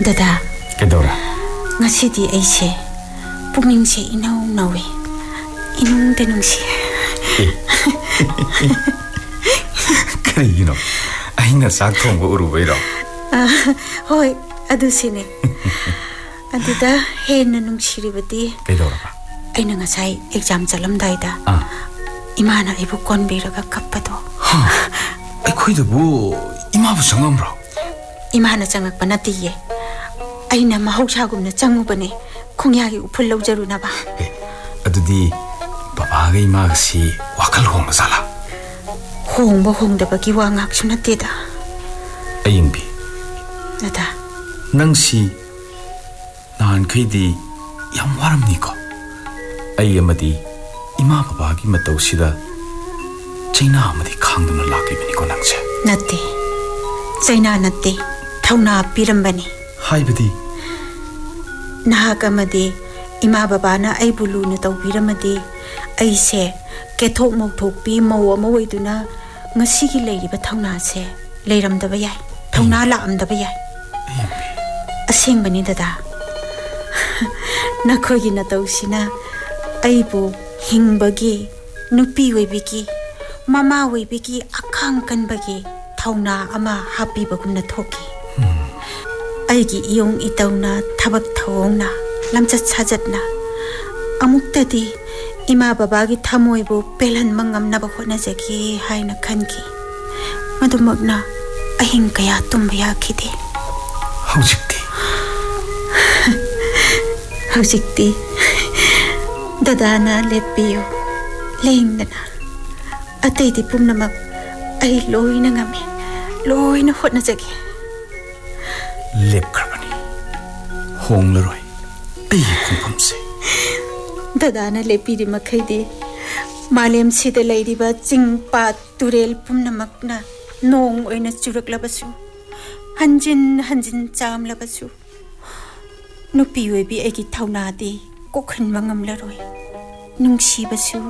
Dada. Kedora. Ngasidi aise pungning se inau nawe. Inung tenung si. Kari no. Aina sak thong go uru beiro. Hoi, adu sine. Aduda hen nung siribati. Kedora ba. Aina ngasai exam chalam daida. Imana ibu konbiraga kappado. Ai khoidubu ima bu sangam ro. Imana changak panatiye. Aina mahausagumna changubane khongyagi uphul lawjaruna ba. Adudi baba ga ima ga si wakal hong sala. Hongba hongdaba gi wangak sunateda. Ayingbi. Dada. Nang si nan khaidi yam waramni ko. Ai amadi ima baba gi matau sida China amadi khangduna laki bani ko nangse. Natte. China natte. Thauna pirambani. Haibadi Nahakamadi ima babana ai buluna tawbiramadi aise kethok mokthokpi maw ama oiduna ngasigi leiriba thauna se leiramdaba yai thauna laamdaba yai asengbani dada nakhogi na tawsina aibu hingbagi nupi oibiki mama oibiki akhang kanbagi thauna ama hapiba gumna thoki Aigi iyong itawna tabak thawongna lamchat sajatna amuktadi ima babagi thamoibu pelan mangamnaba hotnajagi haina khanki madumagna ahing kaya tumba yakhide hojikti dadana lepiyo lengdana ataidi pumnamak ai loina ngame loina hotnajagi Lep krabani hong laroi ai khumpham se Dadana lepi di makhaidi malem sida leiriba chingpa turel pumnamakna nong oina churaklabasu hanjin chamlabasu nupi oibi egi thauna di kokhan mangam laroi nungsibasu